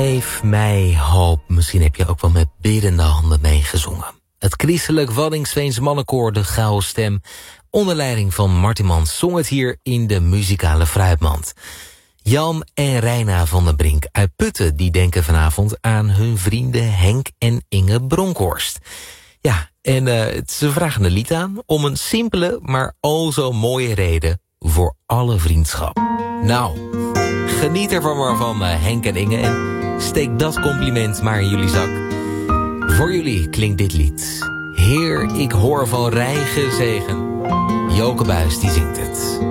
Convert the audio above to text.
Geef mij hoop. Misschien heb je ook wel met biddende handen meegezongen. Het christelijk Waddinxveens mannenkoor De Gouden Stem, onder leiding van Martin Mans, zong het hier in de muzikale fruitmand. Jan en Reina van den Brink uit Putten, die denken vanavond aan hun vrienden Henk en Inge Bronkhorst. Ja, en ze vragen een lied aan om een simpele, maar o zo mooie reden voor alle vriendschap. Nou, geniet ervan maar van Henk en Inge en steek dat compliment maar in jullie zak. Voor jullie klinkt dit lied. Heer, ik hoor van rijke zegen. Joke Buijs die zingt het.